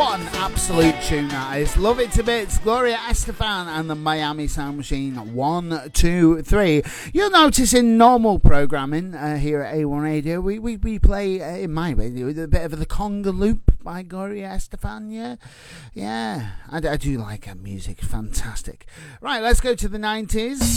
What an absolute tune that is. Love it to bits. Gloria Estefan and the Miami Sound Machine. 1, 2, 3. You'll notice in normal programming here at A1 Radio, we play, in my way, a bit of the Conga Loop by Gloria Estefan. Yeah. I do like her music. Fantastic. Right, let's go to the 90s.